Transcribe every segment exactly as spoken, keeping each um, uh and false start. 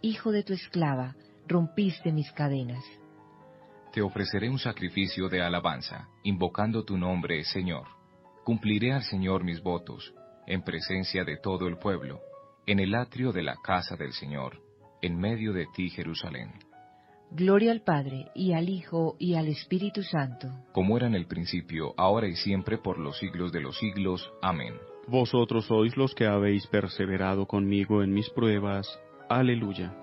hijo de tu esclava, rompiste mis cadenas. Te ofreceré un sacrificio de alabanza, invocando tu nombre, Señor. Cumpliré al Señor mis votos, en presencia de todo el pueblo, en el atrio de la casa del Señor, en medio de ti, Jerusalén. Gloria al Padre, y al Hijo, y al Espíritu Santo. Como era en el principio, ahora y siempre, por los siglos de los siglos. Amén. Vosotros sois los que habéis perseverado conmigo en mis pruebas. Aleluya.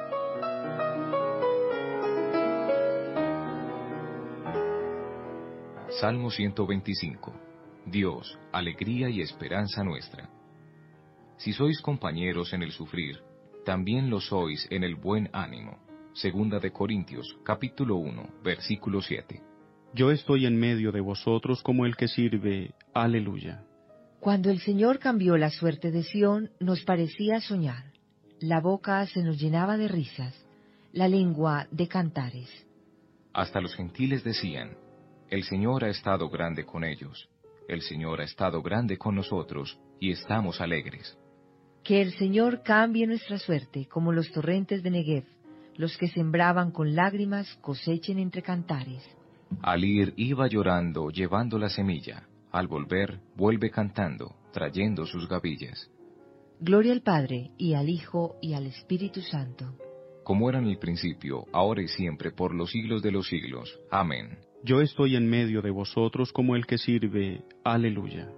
Salmo ciento veinticinco. Dios, alegría y esperanza nuestra. Si sois compañeros en el sufrir, también lo sois en el buen ánimo. Segunda de Corintios, capítulo uno, versículo siete. Yo estoy en medio de vosotros como el que sirve. Aleluya. Cuando el Señor cambió la suerte de Sión, nos parecía soñar. La boca se nos llenaba de risas, la lengua de cantares. Hasta los gentiles decían, el Señor ha estado grande con ellos. El Señor ha estado grande con nosotros, y estamos alegres. Que el Señor cambie nuestra suerte, como los torrentes de Negev. Los que sembraban con lágrimas cosechen entre cantares. Al ir iba llorando, llevando la semilla. Al volver, vuelve cantando, trayendo sus gavillas. Gloria al Padre, y al Hijo, y al Espíritu Santo. Como era en el principio, ahora y siempre, por los siglos de los siglos. Amén. Yo estoy en medio de vosotros como el que sirve. Aleluya.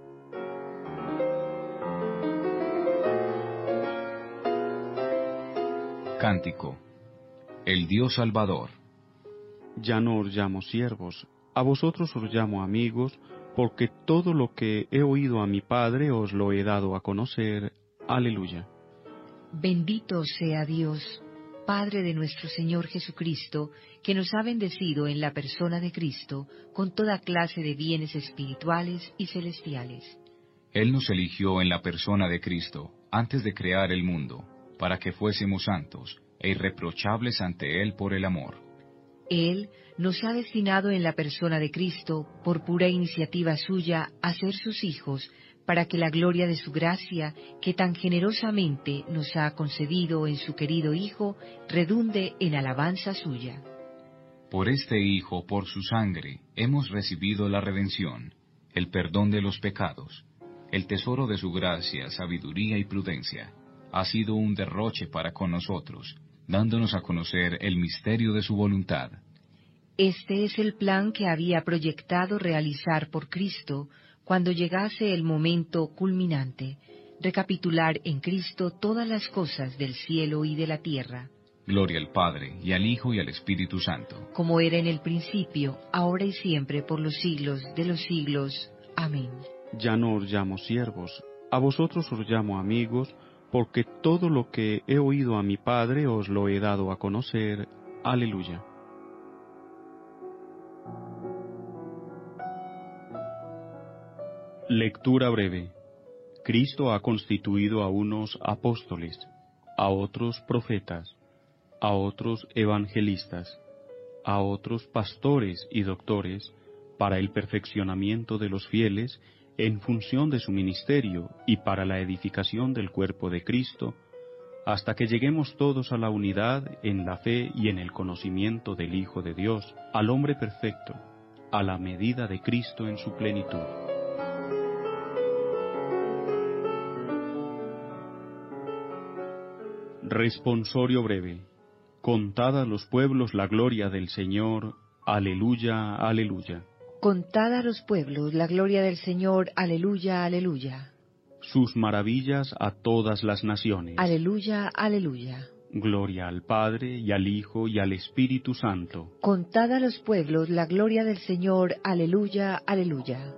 Cántico. El Dios Salvador. Ya no os llamo siervos, a vosotros os llamo amigos, porque todo lo que he oído a mi Padre os lo he dado a conocer. Aleluya. Bendito sea Dios, Padre de nuestro Señor Jesucristo, que nos ha bendecido en la persona de Cristo con toda clase de bienes espirituales y celestiales. Él nos eligió en la persona de Cristo, antes de crear el mundo, para que fuésemos santos e irreprochables ante Él por el amor. Él nos ha destinado en la persona de Cristo, por pura iniciativa suya, a ser sus hijos, para que la gloria de su gracia, que tan generosamente nos ha concedido en su querido Hijo, redunde en alabanza suya. Por este Hijo, por su sangre, hemos recibido la redención, el perdón de los pecados, el tesoro de su gracia, sabiduría y prudencia. Ha sido un derroche para con nosotros, dándonos a conocer el misterio de su voluntad. Este es el plan que había proyectado realizar por Cristo cuando llegase el momento culminante, recapitular en Cristo todas las cosas del cielo y de la tierra. Gloria al Padre, y al Hijo, y al Espíritu Santo. Como era en el principio, ahora y siempre, por los siglos de los siglos. Amén. Ya no os llamo siervos, a vosotros os llamo amigos, porque todo lo que he oído a mi Padre os lo he dado a conocer. Aleluya. Lectura breve. Cristo ha constituido a unos apóstoles, a otros profetas, a otros evangelistas, a otros pastores y doctores, para el perfeccionamiento de los fieles, en función de su ministerio y para la edificación del cuerpo de Cristo, hasta que lleguemos todos a la unidad en la fe y en el conocimiento del Hijo de Dios, al hombre perfecto, a la medida de Cristo en su plenitud. Responsorio breve. Contad a los pueblos la gloria del Señor. Aleluya, aleluya. Contad a los pueblos la gloria del Señor. Aleluya, aleluya. Sus maravillas a todas las naciones. Aleluya, aleluya. Gloria al Padre, y al Hijo, y al Espíritu Santo. Contad a los pueblos la gloria del Señor. Aleluya, aleluya.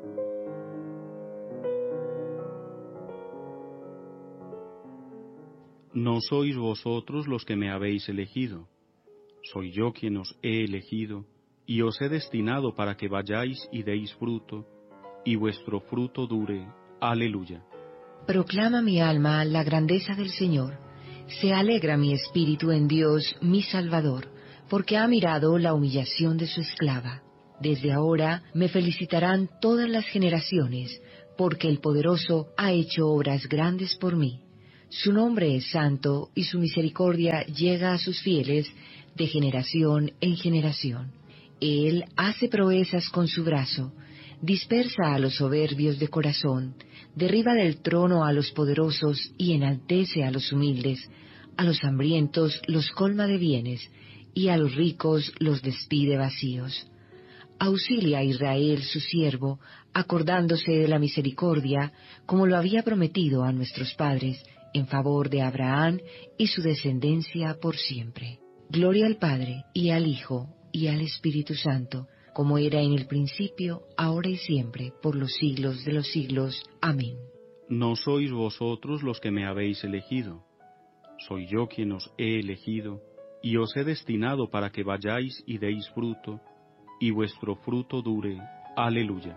No sois vosotros los que me habéis elegido, soy yo quien os he elegido, y os he destinado para que vayáis y deis fruto, y vuestro fruto dure. Aleluya. Proclama mi alma la grandeza del Señor. Se alegra mi espíritu en Dios, mi Salvador, porque ha mirado la humillación de su esclava. Desde ahora me felicitarán todas las generaciones, porque el Poderoso ha hecho obras grandes por mí. Su nombre es santo y su misericordia llega a sus fieles de generación en generación. Él hace proezas con su brazo, dispersa a los soberbios de corazón, derriba del trono a los poderosos y enaltece a los humildes, a los hambrientos los colma de bienes, y a los ricos los despide vacíos. Auxilia a Israel su siervo, acordándose de la misericordia, como lo había prometido a nuestros padres, en favor de Abraham y su descendencia por siempre. Gloria al Padre, y al Hijo, y al Espíritu Santo, como era en el principio, ahora y siempre, por los siglos de los siglos. Amén. No sois vosotros los que me habéis elegido, soy yo quien os he elegido, y os he destinado para que vayáis y deis fruto, y vuestro fruto dure. Aleluya.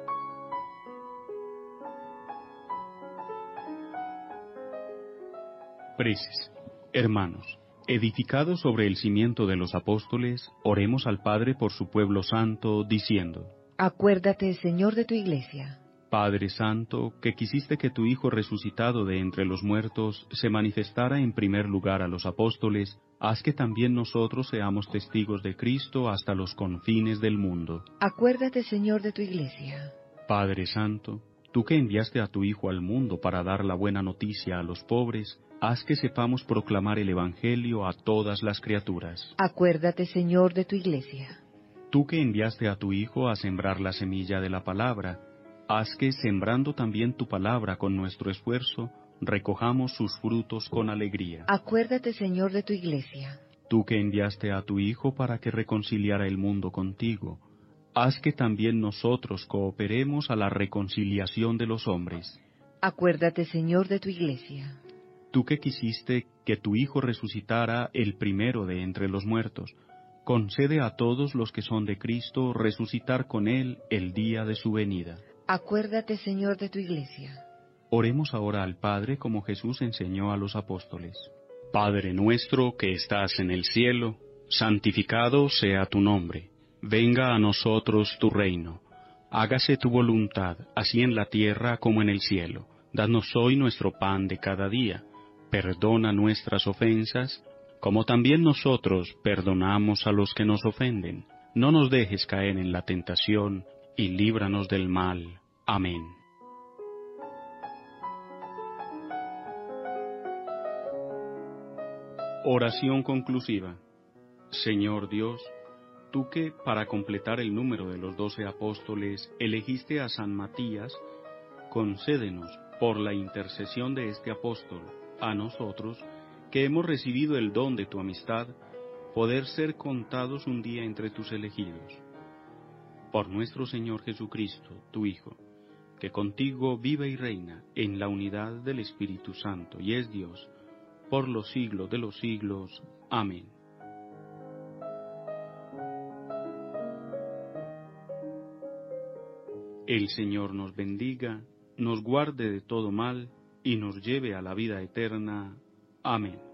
Preces. Hermanos, edificados sobre el cimiento de los apóstoles, oremos al Padre por su pueblo santo, diciendo: Acuérdate, Señor, de tu iglesia. Padre Santo, que quisiste que tu Hijo resucitado de entre los muertos se manifestara en primer lugar a los apóstoles, haz que también nosotros seamos testigos de Cristo hasta los confines del mundo. Acuérdate, Señor, de tu iglesia. Padre Santo, tú que enviaste a tu Hijo al mundo para dar la buena noticia a los pobres, haz que sepamos proclamar el Evangelio a todas las criaturas. Acuérdate, Señor, de tu iglesia. Tú que enviaste a tu Hijo a sembrar la semilla de la palabra, haz que, sembrando también tu palabra con nuestro esfuerzo, recojamos sus frutos con alegría. Acuérdate, Señor, de tu iglesia. Tú que enviaste a tu Hijo para que reconciliara el mundo contigo, haz que también nosotros cooperemos a la reconciliación de los hombres. Acuérdate, Señor, de tu iglesia. Tú que quisiste que tu Hijo resucitara el primero de entre los muertos, concede a todos los que son de Cristo resucitar con Él el día de su venida. Acuérdate, Señor, de tu iglesia. Oremos ahora al Padre como Jesús enseñó a los apóstoles. Padre nuestro que estás en el cielo, santificado sea tu nombre. Venga a nosotros tu reino. Hágase tu voluntad, así en la tierra como en el cielo. Danos hoy nuestro pan de cada día. Perdona nuestras ofensas, como también nosotros perdonamos a los que nos ofenden. No nos dejes caer en la tentación, y líbranos del mal. Amén. Oración conclusiva. Señor Dios, tú que, para completar el número de los doce apóstoles, elegiste a San Matías, concédenos, por la intercesión de este apóstol, a nosotros, que hemos recibido el don de tu amistad, poder ser contados un día entre tus elegidos. Por nuestro Señor Jesucristo, tu Hijo, que contigo vive y reina en la unidad del Espíritu Santo y es Dios, por los siglos de los siglos. Amén. El Señor nos bendiga, nos guarde de todo mal y nos lleve a la vida eterna. Amén.